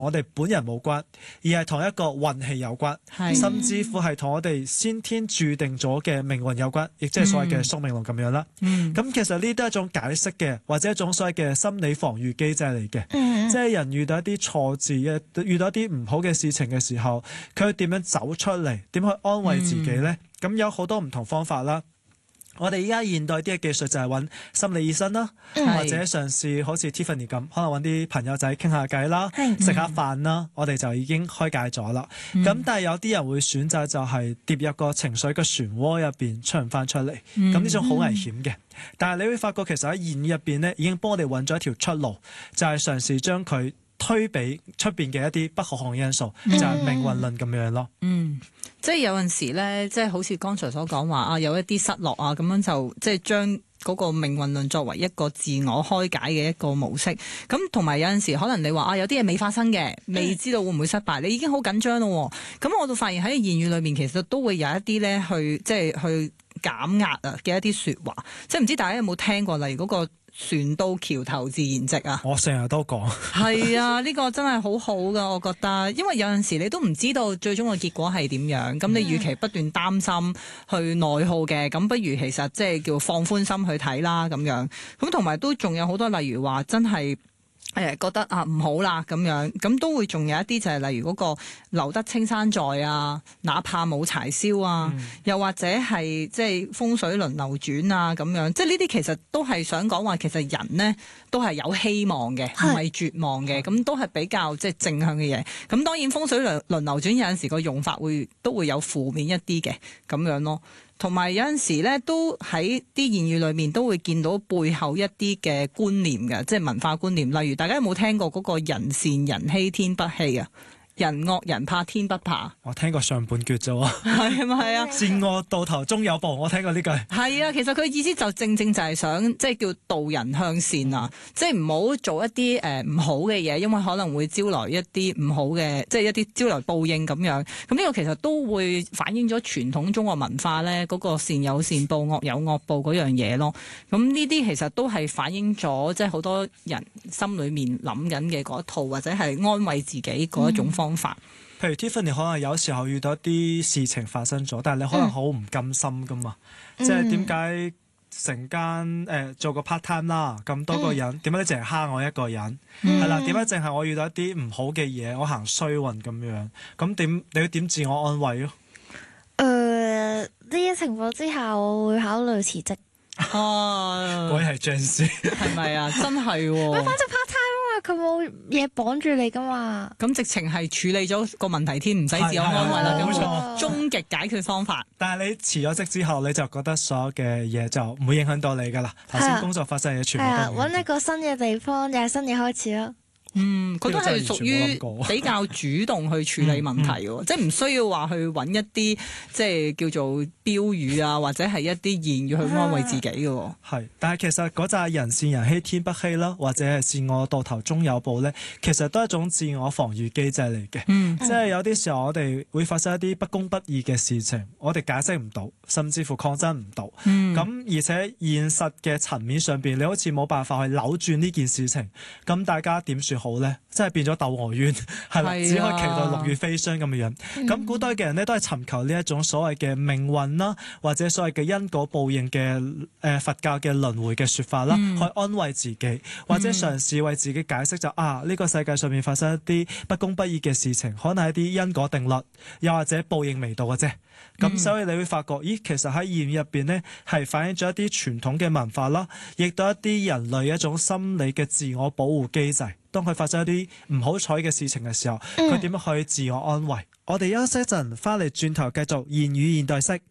我哋本人冇關，而係同一個運氣有關，甚至乎係同我哋先天注定咗嘅命運有關，亦即係所謂嘅宿命論咁樣啦。咁其實呢都係一種解釋嘅，或者一種所謂嘅心理防禦機制嚟嘅。即係人遇到一啲挫折遇到一啲唔好嘅事情嘅時候，佢點樣走出嚟，點去安慰自己呢？咁有好多唔同方法啦。我哋依家現代啲嘅技術就係揾心理醫生啦，或者嘗試好似 Tiffany 咁，可能揾啲朋友仔傾下偈啦，食下飯啦，我哋就已經開解咗啦。咁但係有啲人會選擇就係跌入個情緒嘅漩渦入邊出唔翻出嚟，咁呢種好危險嘅。但係你會發覺其實喺言語入邊咧，已經幫我哋揾咗一條出路，就係嘗試將佢推俾出邊嘅一啲不可控因素，就係命運論咁樣咯。 即係有陣時咧，即係好似剛才所講話啊，有一啲失落啊，咁樣就即係將嗰個命運論作為一個自我開解嘅一個模式。咁同埋有陣時可能你話啊，有啲嘢未發生嘅，未知道會唔會失敗，你已經好緊張咯。咁我就發現喺言語裏面其實都會有一啲咧去即係去減壓啊嘅一啲說話。即係唔知大家有冇聽過，例如嗰個船到橋頭自然直啊！ 我成日都講係啊，呢個真係好好噶，我覺得，因為有陣時你都唔知道最終嘅結果係點樣，咁你與其不斷擔心去內耗嘅，咁不如其實即係叫放寬心去睇啦咁樣。咁同埋都仲有好多，例如話真係覺得啊唔好啦咁樣，咁都會仲有一啲就係例如嗰個留得青山在啊，哪怕冇柴燒啊，又或者係即係風水輪流轉啊咁樣，即係呢啲其實都係想講話，其實人呢都係有希望嘅，唔係絕望嘅，咁都係比較即係正向嘅嘢。咁當然風水輪流轉有陣時個用法都會有負面一啲嘅咁樣咯。同埋有陣時咧，都喺啲言語裏面都會見到背後一啲嘅觀念嘅，即係文化觀念。例如大家有冇聽過嗰個人善人欺天不欺啊？人惡人怕天不怕。 我聽過上半句啫喎。 係咪啊？ 善惡到頭終有報，我聽過呢句。係啊，其實佢意思就正正就係想即係叫導人向善啊，即係唔好做一啲唔好嘅嘢，因為可能會招來一啲唔好嘅，即係一啲招來報應咁樣。咁呢個其實都會反映咗傳統中國文化咧嗰個善有善報、惡有惡報嗰樣嘢咯。咁呢啲其實都係反映咗即係好多人心裏面諗緊嘅嗰一套，或者係安慰自己嗰一種方法。 譬如 Tiffany 可能有時候遇到一啲事情發生咗，但係你可能好唔甘心噶嘛，即係點解成間做個 part time 啦，咁多個人，點解你淨係蝦我一個人？係啦，點解淨係我遇到一啲唔好嘅嘢，我行衰運咁樣？咁你要點自我安慰咯？ 呢啲情況之下，我會考慮辭職。 嗰啲係將士， 係咪啊？真係喎！ 反正 part time 啊嘛，佢冇嘢綁住你噶嘛。 咁直情係處理咗個問題添，唔使自我安慰啦。冇錯，終極解決方法。 但係你辭咗職之後，你就覺得所有嘅嘢就唔會影響到你噶啦。頭先工作發生嘅嘢全部都揾一個新嘅地方，又係新嘅開始咯。 佢都係屬於比較主動去處理問題喎，即係唔需要話去揾一啲即係叫做標語啊，或者係一啲言語去安慰自己嘅。 係，但係其實嗰扎人善人欺天不欺啦，或者係善惡到頭終有報咧，其實都係一種自我防禦機制嚟嘅。即係有啲時候我哋會發生一啲不公不義嘅事情，我哋解釋唔到，甚至乎抗爭唔到。咁而且現實嘅層面上邊，你好似冇辦法去扭轉呢件事情，咁大家點算好咧？即係變咗竇娥冤，係啦，只可以期待六月飛霜咁嘅樣。咁古代嘅人咧都係尋求呢一種所謂嘅命運啦，或者所謂嘅因果報應嘅佛教嘅輪迴嘅説法啦，去安慰自己，或者嘗試為自己解釋呢個世界上面發生一啲不公不義嘅事情，可能係一啲因果定律，又或者報應未到嘅啫。咁所以你會發覺，其實喺言語入邊呢，係反映咗一啲傳統嘅文化啦，亦都一啲人類一種心理嘅自我保護機制。當佢發生一啲唔好彩嘅事情嘅時候，佢點樣去自我安慰？我哋休息一陣，翻嚟轉頭繼續言語現代式。